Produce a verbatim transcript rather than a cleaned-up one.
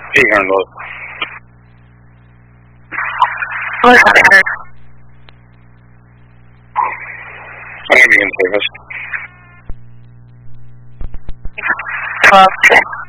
eight hundred load. What's that? I'm going to be in service. twelve, check.